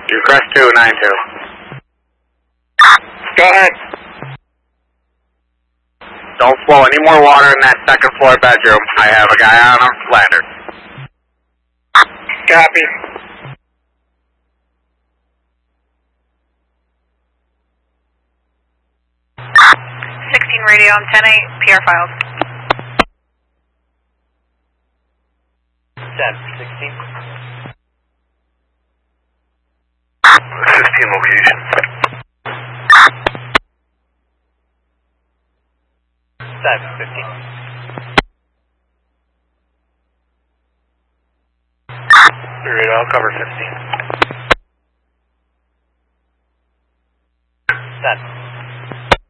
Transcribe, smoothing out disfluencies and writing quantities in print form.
You crest 292. Go ahead. Don't flow any more water in that second floor bedroom. I have a guy on a ladder. Copy. 16 radio on 10-8, PR files. 10-16. 15 location. 10-15. Period, I'll cover 15. 10.